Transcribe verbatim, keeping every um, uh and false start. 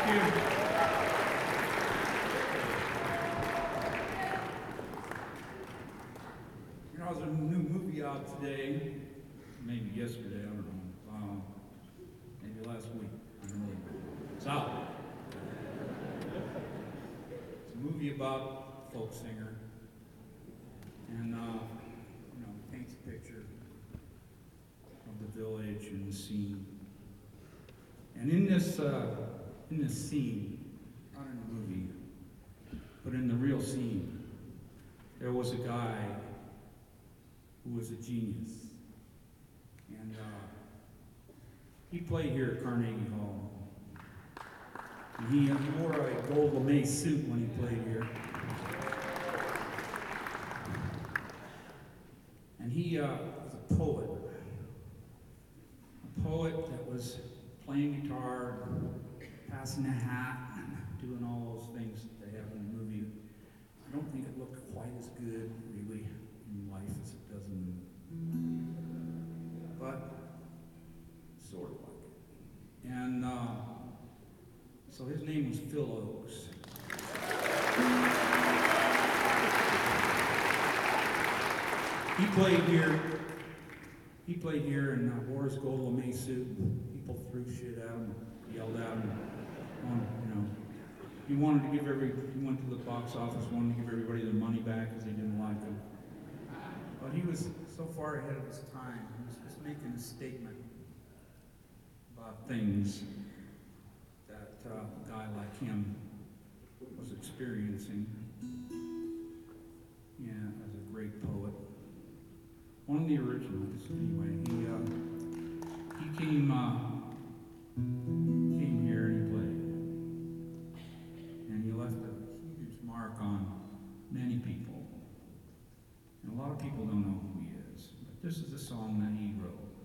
Thank you. You know, there's a new movie out today, maybe yesterday, I don't know, um, maybe last week, I don't know. It's out. It's a movie about a folk singer, and, uh, you know, paints a picture of the village and the scene. And in this, uh, in this scene, not in the movie, but in the real scene, there was a guy who was a genius. And uh, he played here at Carnegie Hall. And he, he wore a gold lame suit when he played here. And he uh, was a poet. A poet that was playing guitar, passing a hat, and doing all those things that they have in the movie. I don't think it looked quite as good, really, in life as it does in the movie. But sort of like it. And uh, so his name was Phil Oakes. He played here. He played here and uh, wore his gold lame suit. People threw shit at him, yelled at him. On, you know, he wanted to give every. He went to the box office, wanted to give everybody their money back because they didn't like him. But he was so far ahead of his time. He was just making a statement about things that uh, a guy like him was experiencing. Yeah, as a great poet. One of the originals, anyway. He uh, he came uh, came here and he played, and he left a huge mark on many people. And a lot of people don't know who he is, but this is a song that he wrote.